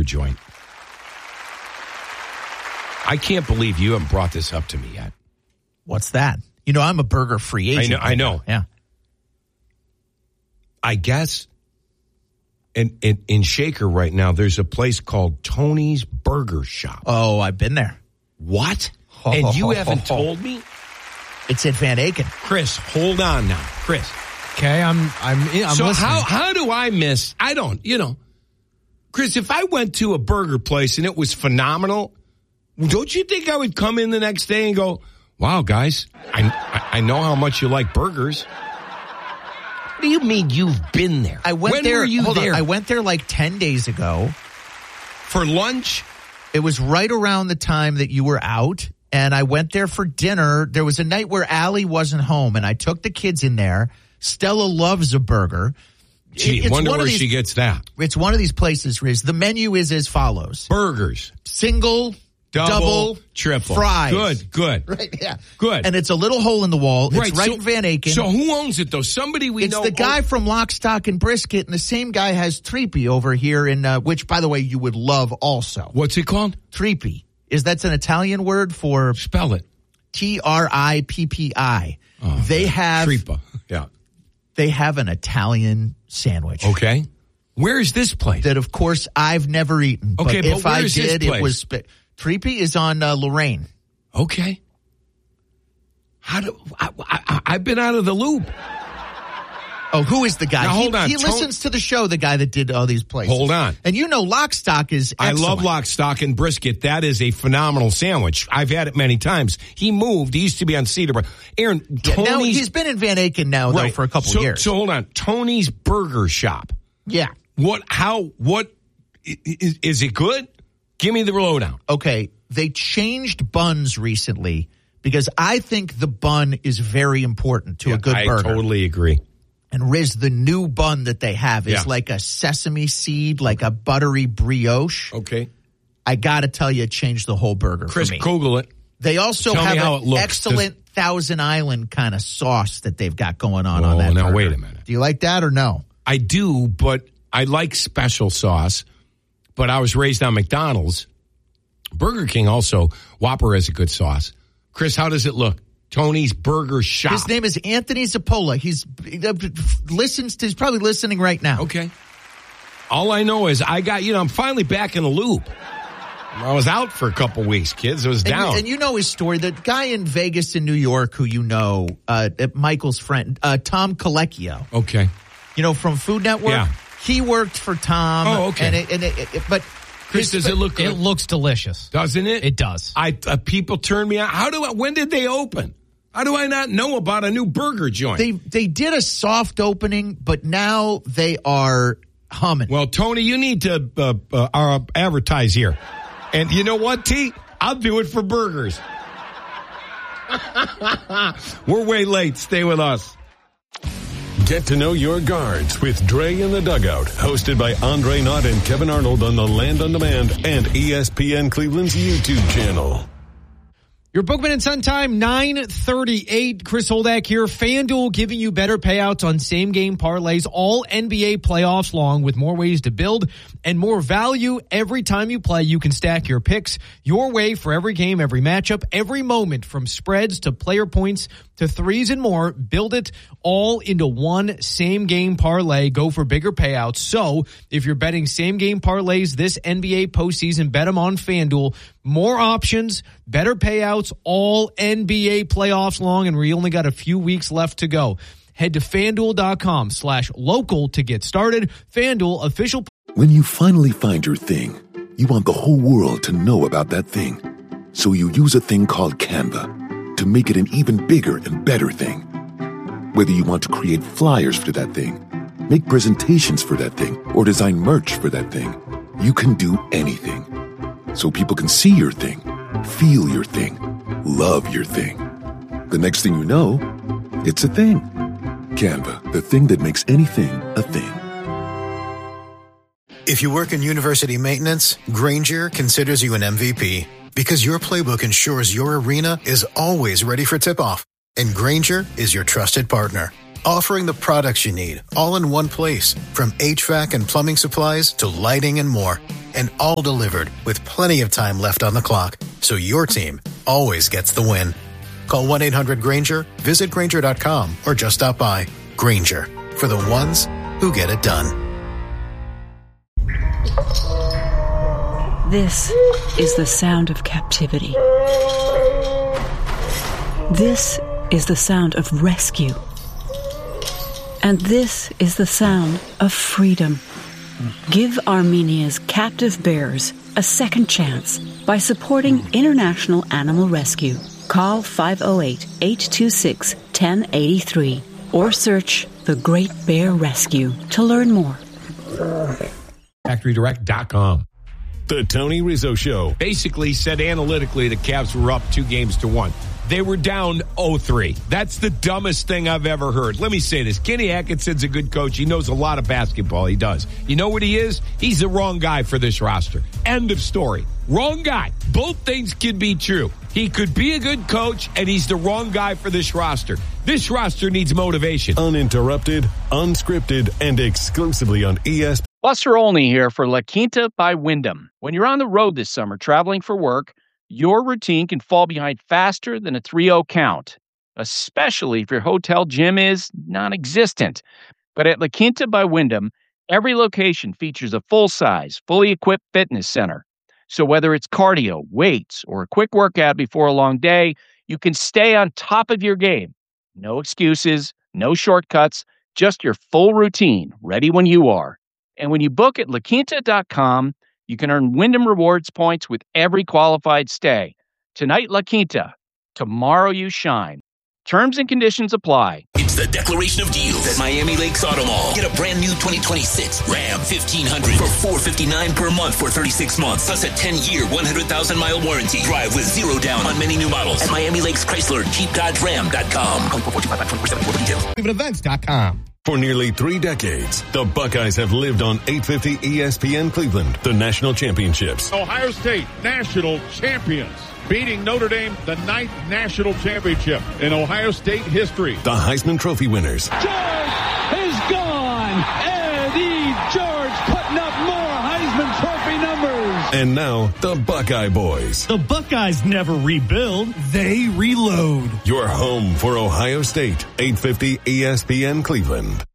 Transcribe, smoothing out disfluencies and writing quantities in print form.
joint. I can't believe you haven't brought this up to me yet. What's that? You know, I'm a burger free agent. I know. Yeah. I guess in Shaker right now, there's a place called Tony's Burger Shop. Oh, I've been there. What? And you haven't told me? It's at Van Aken. Chris, hold on now. Chris. Okay, I'm so listening. how do I miss? I don't, Chris, if I went to a burger place and it was phenomenal, don't you think I would come in the next day and go, wow, guys, I know how much you like burgers. What do you mean you've been there? I went when there. Were you hold there? On, I went there like 10 days ago. For lunch? It was right around the time that you were out, and I went there for dinner. There was a night where Allie wasn't home, and I took the kids in there. Stella loves a burger. Gee, wonder where she gets that. It's one of these places, Riz. The menu is as follows. Burgers. Single, double, triple. Fries. Good. Right, yeah. Good. And it's a little hole in the wall. Right, it's in Van Aken. So who owns it, though? Somebody we know. It's the guy from Lock, Stock, and Brisket, and the same guy has Tripi over here, in which, by the way, you would love also. What's it called? Tripi. That's an Italian word for... Spell it. Trippi. Oh, they have... Tripa, yeah. They have an Italian sandwich. Okay. Where is this place? That, of course, I've never eaten. Okay, but if where I is this did, place? it was... Tripi is on Lorraine. Okay. I've been out of the loop. Oh, who is the guy? Now, hold on. He listens to the show, the guy that did all these places. Hold on. And you know Lock, Stock is excellent. I love Lock, Stock, and Brisket. That is a phenomenal sandwich. I've had it many times. He moved. He used to be on Cedarbrook. Aaron, Tony's... Now, he's been in Van Aken now, though, for a couple years. So hold on. Tony's Burger Shop. Yeah. What is it good? Give me the lowdown. Okay. They changed buns recently because I think the bun is very important to a good burger. I totally agree. And Riz, the new bun that they have is like a sesame seed, like a buttery brioche. Okay. I got to tell you, it changed the whole burger Chris, for me. Google it. They also Tell me have how an it looks. excellent Thousand Island kind of sauce that they've got going on that now, burger. wait a minute. Do you like that or no? I do, but I like special sauce. But I was raised on McDonald's. Burger King also, Whopper has a good sauce. Chris, how does it look? Tony's Burger Shop. His name is Anthony Zappola. He listens to, he's probably listening right now. Okay. All I know is I'm finally back in the loop. I was out for a couple weeks, kids. It was down. And you know his story. The guy in Vegas and New York who you know, Michael's friend, Tom Colecchio. Okay. You know, from Food Network? Yeah. He worked for Tom. Oh, okay. But Chris, does it look good? It looks delicious. Doesn't it? It does. People turn me out. When did they open? How do I not know about a new burger joint? They did a soft opening, but now they are humming. Well, Tony, you need to advertise here. And you know what, T? I'll do it for burgers. We're way late. Stay with us. Get to know your guards with Dre in the Dugout, hosted by Andre Knott and Kevin Arnold on the Land on Demand and ESPN Cleveland's YouTube channel. Your Bookman and Son time, 9:38. Chris Holdak here. FanDuel giving you better payouts on same-game parlays all NBA playoffs long with more ways to build and more value every time you play. You can stack your picks your way for every game, every matchup, every moment, from spreads to player points to threes and more. Build it all into one same-game parlay. Go for bigger payouts. So if you're betting same-game parlays this NBA postseason, bet them on FanDuel. More options, better payouts, all NBA playoffs long, and we only got a few weeks left to go. Head to FanDuel.com/local to get started. FanDuel, official. When you finally find your thing, you want the whole world to know about that thing. So you use a thing called Canva to make it an even bigger and better thing. Whether you want to create flyers for that thing, make presentations for that thing, or design merch for that thing, you can do anything. So people can see your thing, feel your thing, love your thing. The next thing you know, it's a thing. Canva, the thing that makes anything a thing. If you work in university maintenance, Grainger considers you an MVP because your playbook ensures your arena is always ready for tip-off. And Grainger is your trusted partner, offering the products you need all in one place, from HVAC and plumbing supplies to lighting and more. and all delivered with plenty of time left on the clock, so your team always gets the win. Call 1-800-GRANGER, visit Grainger.com, or just stop by. Grainger, for the ones who get it done. This is the sound of captivity. This is the sound of rescue. And this is the sound of freedom. Give Armenia's captive bears a second chance by supporting International Animal Rescue. Call 508-826-1083 or search The Great Bear Rescue to learn more. FactoryDirect.com. The Tony Rizzo Show. Basically said analytically the Cavs were up 2-1. They were down 0-3. That's the dumbest thing I've ever heard. Let me say this. Kenny Atkinson's a good coach. He knows a lot of basketball. He does. You know what he is? He's the wrong guy for this roster. End of story. Wrong guy. Both things can be true. He could be a good coach, and he's the wrong guy for this roster. This roster needs motivation. Uninterrupted, unscripted, and exclusively on ESPN. Buster Olney here for La Quinta by Wyndham. When you're on the road this summer traveling for work, your routine can fall behind faster than a 3-0 count, especially if your hotel gym is non-existent. But at La Quinta by Wyndham, every location features a full-size, fully equipped fitness center. So whether it's cardio, weights, or a quick workout before a long day, you can stay on top of your game. No excuses, no shortcuts, just your full routine, ready when you are. And when you book at LaQuinta.com, you can earn Wyndham Rewards points with every qualified stay. Tonight, La Quinta. Tomorrow, you shine. Terms and conditions apply. It's the declaration of deals at Miami Lakes Auto Mall. Get a brand new 2026 Ram 1500 for $459 per month for 36 months. Plus a 10-year, 100,000-mile warranty. Drive with zero down on many new models. At Miami Lakes Chrysler, JeepDodgeRam.com. 2445 for details. Events.com. For nearly 3 decades, the Buckeyes have lived on 850 ESPN Cleveland, the national championships. Ohio State national champions, beating Notre Dame, the 9th national championship in Ohio State history. The Heisman Trophy winners. George is gone. Eddie George putting up more Heisman Trophy numbers. And now, the Buckeye Boys. The Buckeyes never rebuild, they reload. Your home for Ohio State, 850 ESPN Cleveland.